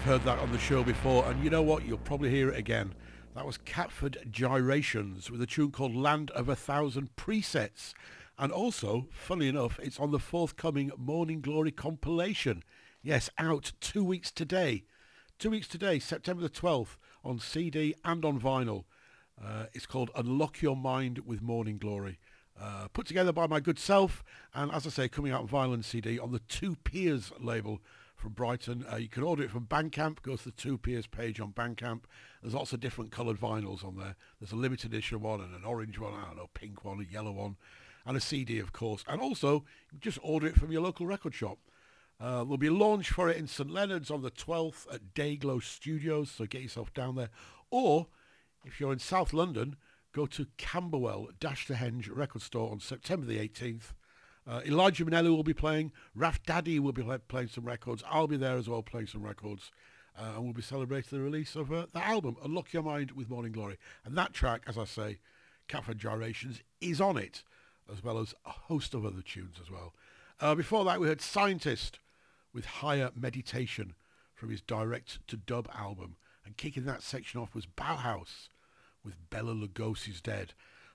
heard that on the show before, and you know what? You'll probably hear it again. That was Catford Gyrations with a tune called Land of a Thousand Presets. And also, funny enough, it's on the forthcoming Morning Glory compilation. Yes, out 2 weeks today. 2 weeks today, September the 12th, on CD and on vinyl. It's called Unlock Your Mind with Morning Glory. Put together by my good self, and as I say, coming out on vinyl and CD on the Two Peers label from Brighton. You can order it from Bandcamp. Go to the Two Peers page on Bandcamp. There's lots of different coloured vinyls on there. There's a limited edition one and an orange one, I don't know, pink one, a yellow one, and a CD, of course. And also, just order it from your local record shop. There'll be a launch for it in St Leonard's on the 12th at Dayglow Studios, so get yourself down there. Or, if you're in South London, go to Camberwell Dash the Henge record store on September the 18th. Elijah Minnelli will be playing. Raf Daddy will be playing some records. I'll be there as well playing some records. And we'll be celebrating the release of the album, Unlock Your Mind with Morning Glory. And that track, as I say, Catford Gyrations, is on it, as well as a host of other tunes as well. Before that, we heard Scientist with Higher Meditation from his Direct to Dub album. And kicking that section off was Bauhaus with Bela Lugosi's Dead.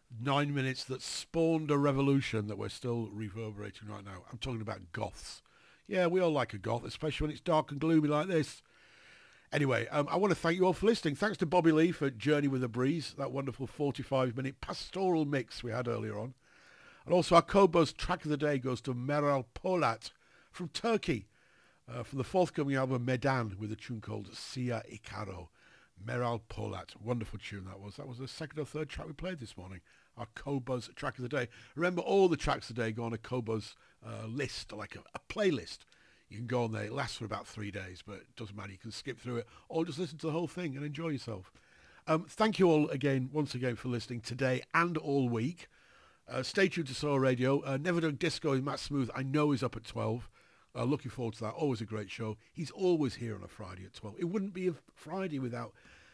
9 minutes that spawned a revolution that we're still reverberating right now. I'm talking about goths. Yeah, we all like a goth, especially when it's dark and gloomy like this. Anyway, I want to thank you all for listening. Thanks to Bobby Lee for Journey with a Breeze, that wonderful 45-minute pastoral mix we had earlier on. And also our Kobos track of the day goes to Meral Polat from Turkey, from the forthcoming album Medan with a tune called Sia Ikaro. Meral Polat, wonderful tune that was. That was the second or third track we played this morning. Our Kobos track of the day. Remember, all the tracks of the day go on a Kobos list, like a playlist. You can go on there. It lasts for about 3 days, but it doesn't matter. You can skip through it or just listen to the whole thing and enjoy yourself. Thank you all once again for listening today and all week. Stay tuned to Soul Radio. Never Done Disco with Matt Smooth, I know, is up at 12. Looking forward to that. Always a great show. He's always here on a Friday at 12. It wouldn't be a Friday without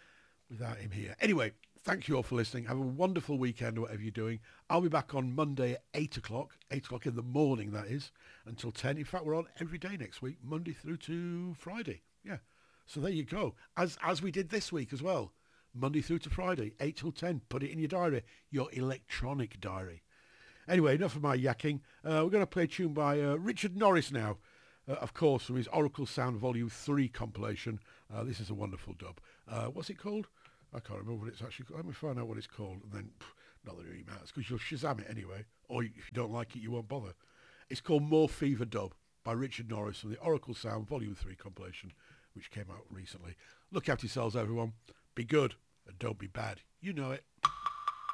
him here. Anyway, thank you all for listening. Have a wonderful weekend, whatever you're doing. I'll be back on Monday at 8 o'clock. 8 o'clock in the morning, that is, until 10. In fact, we're on every day next week, Monday through to Friday. Yeah. So there you go. As we did this week as well. Monday through to Friday, 8 till 10. Put it in your diary, your electronic diary. Anyway, enough of my yakking. We're going to play a tune by Richard Norris now, of course, from his Oracle Sound Volume 3 compilation. This is a wonderful dub. What's it called? I can't remember what it's actually called. Let me find out what it's called, and then, not that it really matters, because you'll Shazam it anyway, or if you don't like it, you won't bother. It's called More Fever Dub by Richard Norris from the Oracle Sound Volume 3 compilation, which came out recently. Look after yourselves, everyone. Be good, and don't be bad. You know it.